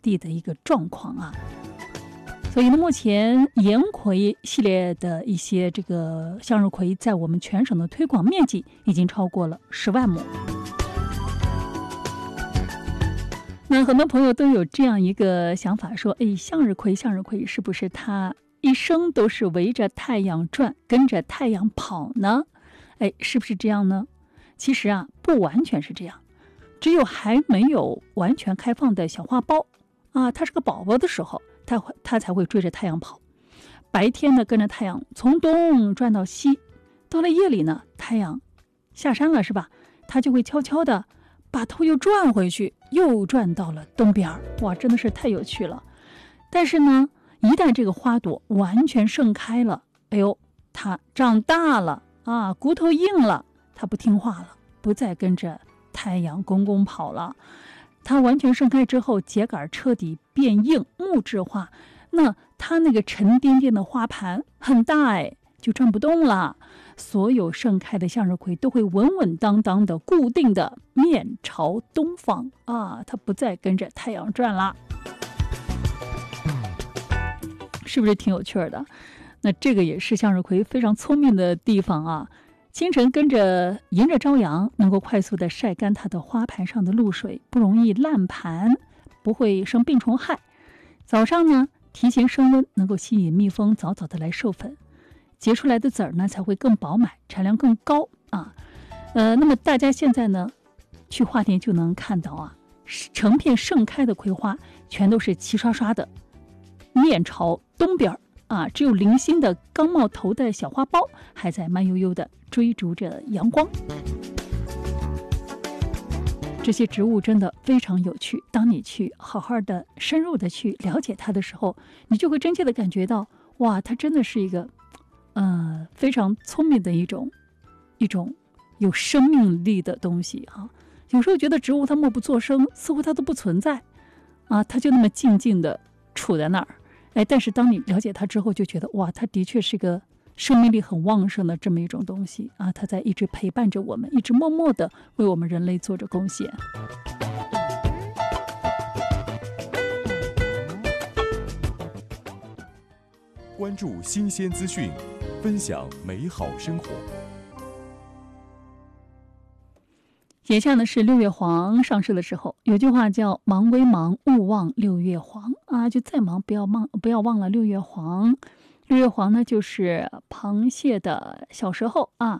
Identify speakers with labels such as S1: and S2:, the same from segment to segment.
S1: 地的一个状况啊。所以呢，目前岩葵系列的一些这个向日葵在我们全省的推广面积已经超过了10万亩。那很多朋友都有这样一个想法，说向日葵是不是它一生都是围着太阳转，跟着太阳跑呢？是不是这样呢？其实啊，不完全是这样。只有还没有完全开放的小花苞啊，它是个宝宝的时候，它才会追着太阳跑。白天呢，跟着太阳从东转到西，到了夜里呢，太阳下山了是吧？它就会悄悄的把头又转回去，又转到了东边。哇，真的是太有趣了。但是呢，一旦这个花朵完全盛开了，它长大了啊，骨头硬了，它不听话了，不再跟着太阳公公跑了。它完全盛开之后，秸秆彻底变硬木质化，那它那个沉甸甸的花盘很大就转不动了。所有盛开的向日葵都会稳稳当当的固定的面朝东方啊，它不再跟着太阳转了。是不是挺有趣的？那这个也是向日葵非常聪明的地方啊。清晨迎着朝阳，能够快速的晒干它的花盘上的露水，不容易烂盘，不会生病虫害。早上呢，提前升温，能够吸引蜜蜂早早的来授粉，结出来的籽儿呢才会更饱满，产量更高啊。那么大家现在呢，去花店就能看到啊，成片盛开的葵花全都是齐刷刷的面朝东边啊，只有零星的刚冒头的小花苞还在慢悠悠地追逐着阳光。这些植物真的非常有趣，当你去好好的深入的去了解它的时候，你就会真切的感觉到，哇，它真的是一个非常聪明的一种有生命力的东西啊。有时候觉得植物它默不作声，似乎它都不存在啊，它就那么静静的处在那儿。但是当你了解它之后，就觉得哇，它的确是个生命力很旺盛的这么一种东西啊，它在一直陪伴着我们，一直默默的为我们人类做着贡献。
S2: 关注新鲜资讯，分享美好生活。
S1: 眼下呢是六月黄上市的时候，有句话叫忙归忙，勿忘六月黄啊，就再忙不要忘了六月黄。六月黄呢就是螃蟹的小时候啊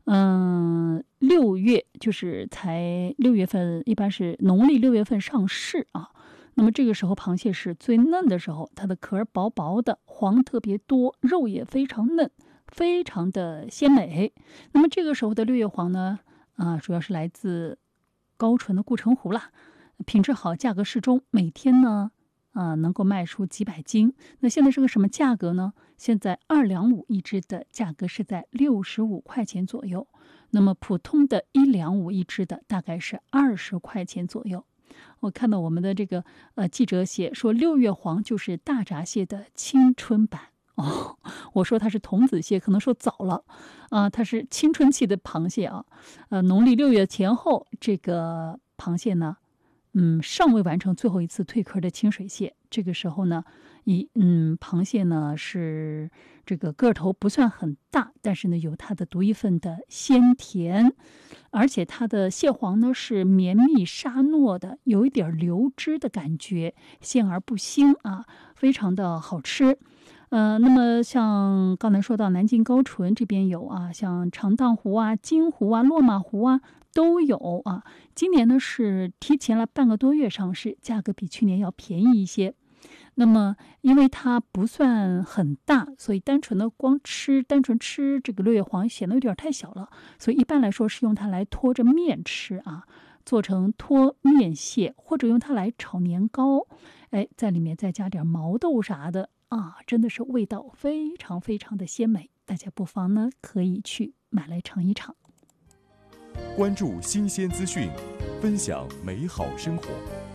S1: ，6月就是才6月份，一般是农历6月份上市啊。那么这个时候螃蟹是最嫩的时候，它的壳薄薄的，黄特别多，肉也非常嫩，非常的鲜美。那么这个时候的六月黄呢主要是来自高淳的护城湖啦，品质好，价格适中，每天呢能够卖出几百斤。那现在是个什么价格呢？现在2两5一只的价格是在65块钱左右，那么普通的1两5一只的大概是20块钱左右。我看到我们的这个记者写说，六月黄就是大闸蟹的青春版。我说它是童子蟹，可能说早了它是青春期的螃蟹啊。农历6月前后，这个螃蟹呢尚未完成最后一次蜕壳的清水蟹。这个时候呢螃蟹呢是这个个头不算很大，但是呢有它的独一份的鲜甜，而且它的蟹黄呢是绵密沙糯的，有一点流汁的感觉，鲜而不腥啊，非常的好吃。那么像刚才说到南京高淳这边有像长荡湖金湖落马湖都有今年呢是提前了半个多月上市，价格比去年要便宜一些。那么因为它不算很大，所以单纯吃这个六月黄显得有点太小了，所以一般来说是用它来拖着面吃做成拖面蟹，或者用它来炒年糕，在里面再加点毛豆啥的真的是味道非常非常的鲜美，大家不妨呢可以去买来尝一尝。
S2: 关注新鲜资讯，分享美好生活。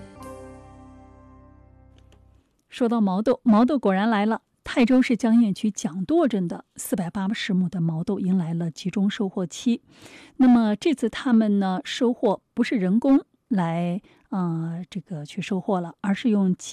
S1: 说到毛豆果然来了。泰州市江堰区蒋舵镇的480亩的毛豆迎来了集中收获期。那么这次他们呢收获不是人工来这个去收获了，而是用